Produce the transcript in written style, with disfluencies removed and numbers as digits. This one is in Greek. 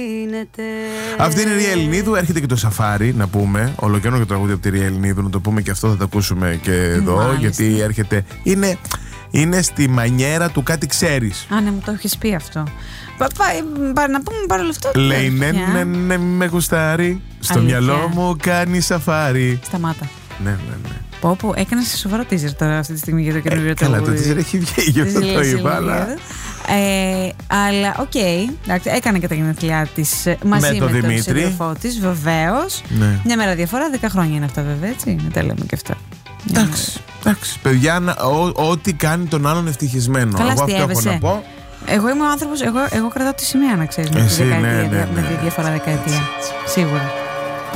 Αυτή είναι η Ρία Ελληνίδου. Έρχεται και το Σαφάρι, να πούμε. Ολοκαίνουργιο τραγούδι από τη Ρία Ελληνίδου, να το πούμε και αυτό, θα το ακούσουμε και εδώ. Μάλιστα. Γιατί έρχεται. Είναι στη μανιέρα του κάτι ξέρεις. Α, ναι, μου το έχεις πει αυτό. Να πούμε παρόλο αυτό. Λέει ναι, με γουστάρει. Στο μυαλό μου κάνει σαφάρι. Σταμάτα. Ναι. Πω, έκανα σε σοβαρό teaser τώρα αυτή τη στιγμή για το καινούριο τραγούδι. Καλά, το teaser έχει βγει, γι' αυτό το είπα. Αλλά οκ, έκανε και τα γενέθλιά της μαζί με τον σύντροφό της, βεβαίως. Ναι. Μια μέρα διαφορά, 10 χρόνια είναι αυτά, βέβαια, έτσι. Να τα λέμε και αυτά. Εντάξει, παιδιά, ό,τι κάνει τον άλλον ευτυχισμένο. Καλά, εγώ αυτό έχω να πω. Εγώ είμαι ο άνθρωπος, εγώ κρατάω τη σημαία, να ξέρεις, με τη διαφορά δεκαετία. Σίγουρα.